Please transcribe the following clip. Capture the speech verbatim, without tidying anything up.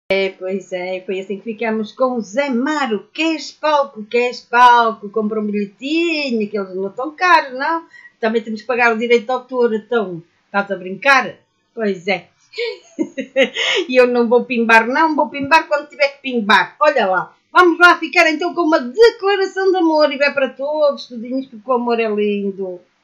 É, pois é, foi assim que ficamos com o Zé Maro. Queres palco? Queres palco? Compra um bilhetinho, que eles não estão caros, não? Também temos que pagar o direito de autor, então, estás a brincar? Pois é. E eu não vou pimbar, não, vou pimbar quando tiver que pimbar. Olha lá, vamos lá ficar então com uma declaração de amor e vai para todos, tudinhos, porque o amor é lindo.